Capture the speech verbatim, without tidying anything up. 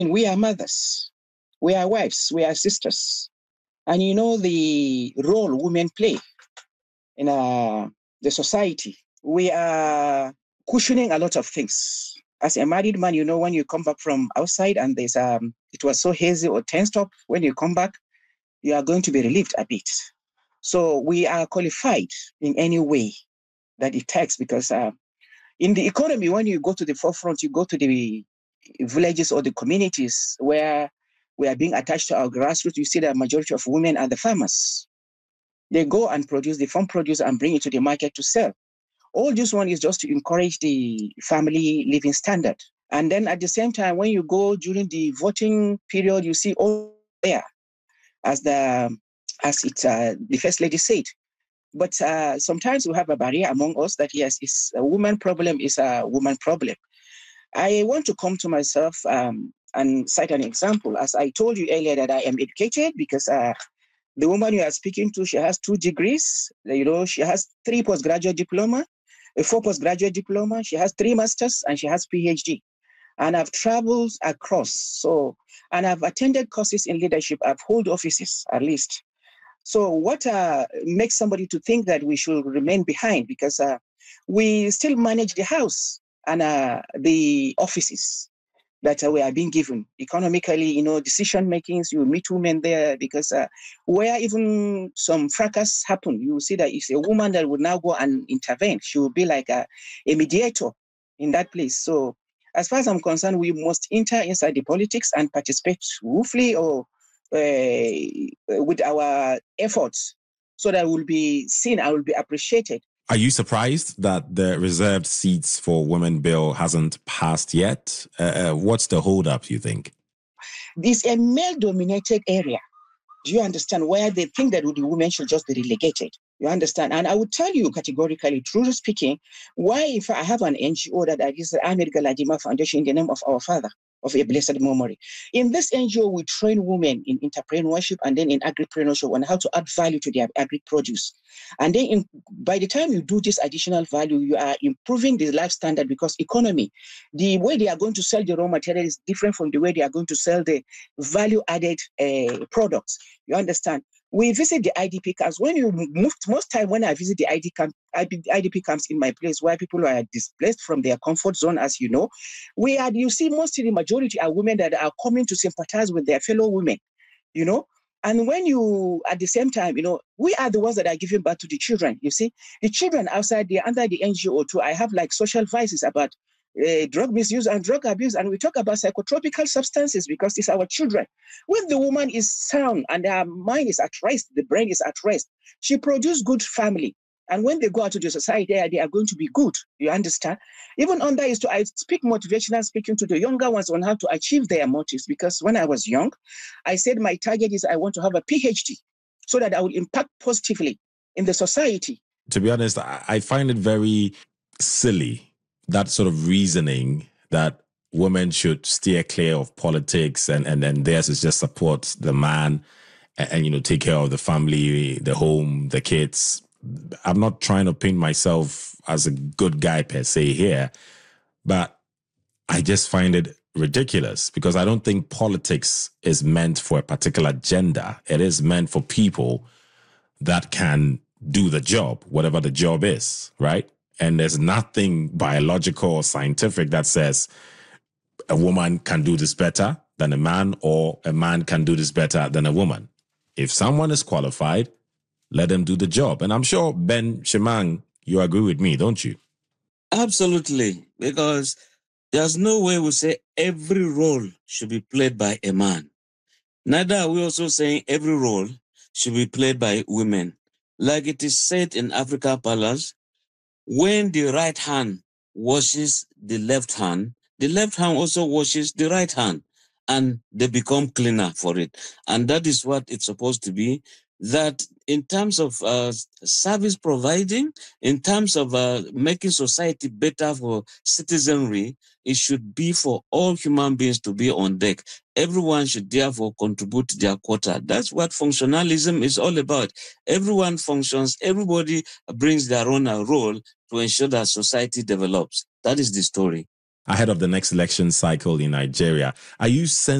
We are mothers, we are wives, we are sisters. And you know the role women play in uh, the society. We are cushioning a lot of things. As a married man, you know, when you come back from outside and there's um, it was so hazy or tensed up, when you come back, you are going to be relieved a bit. So we are qualified in any way that it takes because uh, in the economy, when you go to the forefront, you go to the villages or the communities where we are being attached to our grassroots, you see the majority of women are the farmers. They go and produce the farm produce and bring it to the market to sell. All this one is just to encourage the family living standard. And then at the same time, when you go during the voting period, you see all there, as the as it uh, the first lady said. But uh, sometimes we have a barrier among us that yes, it's a woman problem is a woman problem. I want to come to myself um, and cite an example. As I told you earlier that I am educated because uh, the woman you are speaking to, she has two degrees. You know, she has three postgraduate diploma, a four postgraduate diploma. She has three masters and she has PhD. And I've traveled across. So, and I've attended courses in leadership. I've held offices at least. So what uh, makes somebody to think that we should remain behind? Because uh, we still manage the house and uh, the offices that uh, we are being given. Economically, you know, decision makings, you meet women there because uh, where even some fracas happen, you see that it's a woman that would now go and intervene. She will be like a, a mediator in that place. So as far as I'm concerned, we must enter inside the politics and participate roughly or uh, with our efforts so that we'll be seen, I will be appreciated. Are you surprised that the reserved seats for women bill hasn't passed yet? Uh, what's the holdup, you think? It's a male-dominated area. Do you understand? Where they think that the women should just be relegated. You understand? And I would tell you categorically, truly speaking, why if I have an N G O that is the Ahmed Galadima Foundation in the name of our father, of a blessed memory. In this N G O, we train women in entrepreneurship and then in agripreneurship on how to add value to their agri-produce. And then in, by the time you do this additional value, you are improving the life standard because economy, the way they are going to sell the raw material is different from the way they are going to sell the value-added uh, products. You understand? We visit the I D P camps. When you move, most time when I visit the I D camp, I D P camps in my place where people are displaced from their comfort zone, as you know, we are, you see mostly the majority are women that are coming to sympathize with their fellow women, you know. And when you, at the same time, you know, we are the ones that are giving birth to the children, you see. The children outside there, under the N G O too, I have like social vices about Uh, drug misuse and drug abuse, and we talk about psychotropical substances because it's our children. When the woman is sound and her mind is at rest, the brain is at rest, she produces good family. And when they go out to the society, they are going to be good. You understand? Even on that is to I speak motivational speaking to the younger ones on how to achieve their motives. Because when I was young, I said my target is I want to have a PhD so that I will impact positively in the society. To be honest, I find it very silly, that sort of reasoning that women should steer clear of politics and, and, and theirs is just support the man and, and, you know, take care of the family, the home, the kids. I'm not trying to paint myself as a good guy per se here, but I just find it ridiculous because I don't think politics is meant for a particular gender. It is meant for people that can do the job, whatever the job is, right? And there's nothing biological or scientific that says a woman can do this better than a man or a man can do this better than a woman. If someone is qualified, let them do the job. And I'm sure, Ben Shemang, you agree with me, don't you? Absolutely, because there's no way we say every role should be played by a man. Neither are we also saying every role should be played by women. Like it is said in Africa Palace, when the right hand washes the left hand, the left hand also washes the right hand, and they become cleaner for it. And that is what it's supposed to be, that in terms of uh, service providing, in terms of uh, making society better for citizenry, it should be for all human beings to be on deck. Everyone should therefore contribute their quota. That's what functionalism is all about. Everyone functions, everybody brings their own role to ensure that society develops. That is the story. ahead of the next election cycle in Nigeria. Are you